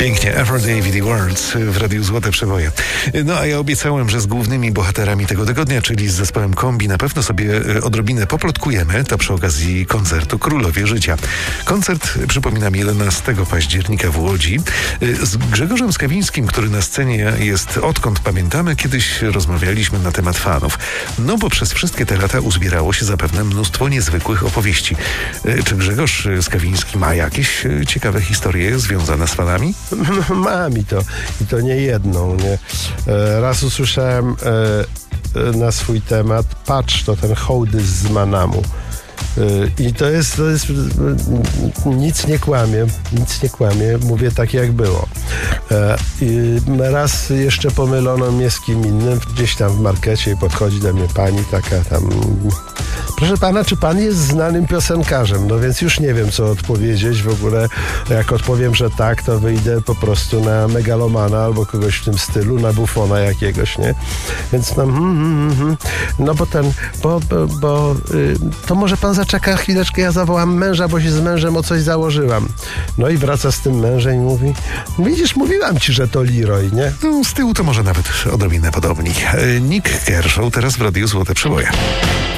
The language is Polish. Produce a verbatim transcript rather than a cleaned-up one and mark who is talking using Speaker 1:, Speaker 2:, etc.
Speaker 1: Pięknie, Aphrodite Words w Radiu Złote Przeboje. No a ja obiecałem, że z głównymi bohaterami tego tygodnia, czyli z zespołem Kombi, na pewno sobie odrobinę poplotkujemy. To przy okazji koncertu Królowie Życia. Koncert, przypominam, jedenastego października w Łodzi. Z Grzegorzem Skawińskim, który na scenie jest odkąd pamiętamy, kiedyś rozmawialiśmy na temat fanów. No bo przez wszystkie te lata uzbierało się zapewne mnóstwo niezwykłych opowieści. Czy Grzegorz Skawiński ma jakieś ciekawe historie związane z fanami?
Speaker 2: Mam i to, i to nie jedną. Nie? Raz usłyszałem na swój temat, patrz, to ten hołdys z Manamu. I to jest, to jest nic nie kłamie, nic nie kłamie, mówię tak jak było. I raz jeszcze pomylono mnie z kim innym, gdzieś tam w markecie i podchodzi do mnie pani taka tam: proszę pana, czy pan jest znanym piosenkarzem? No więc już nie wiem, co odpowiedzieć. W ogóle jak odpowiem, że tak, to wyjdę po prostu na megalomana albo kogoś w tym stylu, na bufona jakiegoś, nie? Więc no, hmm, hmm, hmm. no bo ten, bo, bo, bo y, to może pan zaczeka chwileczkę, ja zawołam męża, bo się z mężem o coś założyłam. No i wraca z tym mężem i mówi: widzisz, mówiłam ci, że to Leroy, nie?
Speaker 1: No, z tyłu to może nawet odrobinę podobni. Nick Kershaw teraz w Radiu Złote Przeboje.